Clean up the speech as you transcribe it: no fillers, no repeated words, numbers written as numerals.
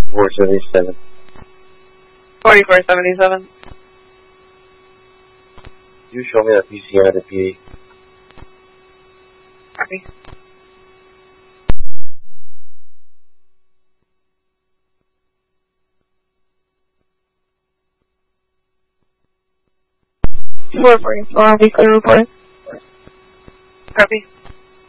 4477. 4477. You show me the PCI to PA. Copy. Weekly report. Copy.